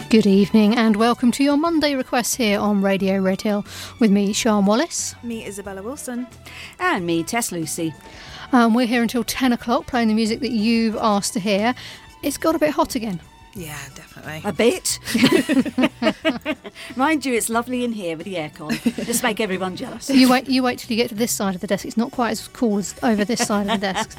Good evening and welcome to your Monday requests here on Radio Red Hill with me, Sian Wallace. Me, Isabella Wilson. And me, Tess Lucy. We're here until 10 o'clock playing the music that you've asked to hear. It's got a bit hot again. Yeah, definitely. A bit. Mind you, it's lovely in here with the aircon. Just make everyone jealous. You wait till you get to this side of the desk. It's not quite as cool as over this side of the desk.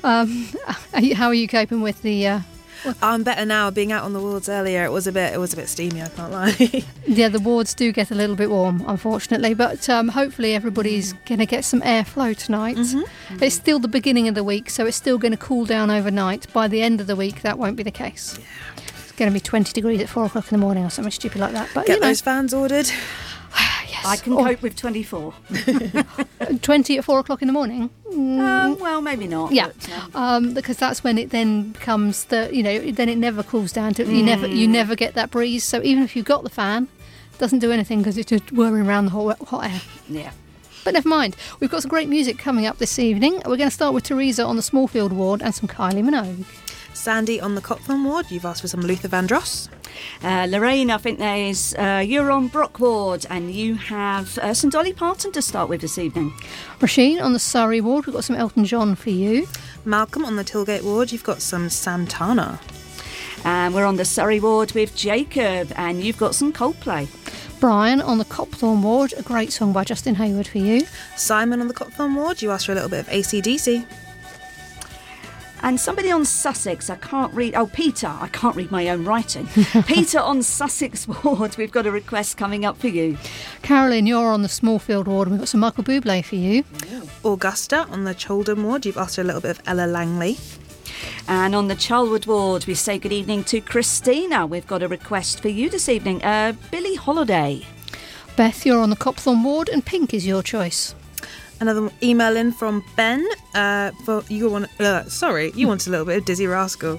How are you coping with the... I'm better now. Being out on the wards earlier, it was a bit steamy, I can't lie. Yeah, the wards do get a little bit warm, unfortunately, but hopefully everybody's going to get some airflow tonight. Mm-hmm. It's still the beginning of the week, so it's still going to cool down overnight. By the end of the week, that won't be the case. Yeah. It's going to be 20 degrees at 4 o'clock in the morning or something stupid like that. But get those fans ordered. Yes. I can cope with 24. 20 at 4 o'clock in the morning? Well, maybe not. Yeah, but, because that's when it then becomes then it never cools down. You never get that breeze. So even if you've got the fan, it doesn't do anything because it's just whirring around the hot air. Yeah. But never mind. We've got some great music coming up this evening. We're going to start with Teresa on the Smallfield ward and some Kylie Minogue. Sandy on the Copthorne ward. You've asked for some Luther Vandross. Lorraine, I think there's you're on Brook ward, and you have some Dolly Parton to start with this evening. Rasheen on the Surrey ward. We've got some Elton John for you. Malcolm on the Tilgate ward. You've got some Santana. And we're on the Surrey ward with Jacob, and you've got some Coldplay. Brian on the Copthorne ward. A great song by Justin Hayward for you. Simon on the Copthorne ward. You asked for a little bit of AC/DC. And somebody on Sussex, I can't read... Oh, Peter, I can't read my own writing. Peter on Sussex ward, we've got a request coming up for you. Carolyn, you're on the Smallfield ward, and we've got some Michael Bublé for you. Yeah. Augusta on the Cholden ward, you've asked for a little bit of Ella Langley. And on the Charlwood ward, we say good evening to Christina. We've got a request for you this evening, Billie Holiday. Beth, you're on the Copthorne ward, and Pink is your choice. Another email in from Ben. You wanted a little bit of Dizzy Rascal.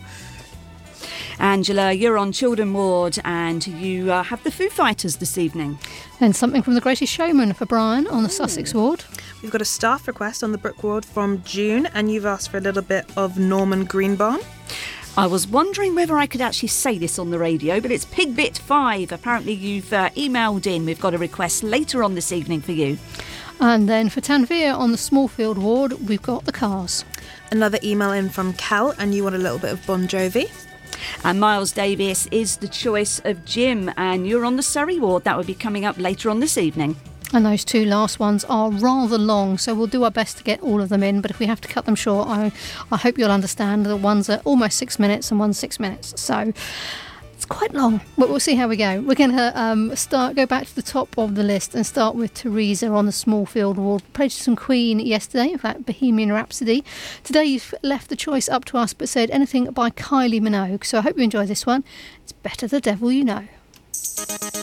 Angela, you're on Children ward, and you have the Foo Fighters this evening. And something from The Greatest Showman for Brian on the Sussex ward. We've got a staff request on the Brook ward from June, and you've asked for a little bit of Norman Greenbaum. I was wondering whether I could actually say this on the radio, but it's Pigbit 5. Apparently you've emailed in. We've got a request later on this evening for you. And then for Tanvir on the Smallfield ward, we've got the Cars. Another email in from Cal, and you want a little bit of Bon Jovi. And Miles Davis is the choice of Jim, and you're on the Surrey ward. That will be coming up later on this evening. And those two last ones are rather long, so we'll do our best to get all of them in, but if we have to cut them short, I hope you'll understand that one's are almost 6 minutes and one's 6 minutes. So it's quite long, but we'll see how we go. We're going to go back to the top of the list and start with Teresa on the Smallfield ward. Played some Queen yesterday, in fact, Bohemian Rhapsody. Today you've left the choice up to us, but said anything by Kylie Minogue. So I hope you enjoy this one. It's Better the Devil You Know.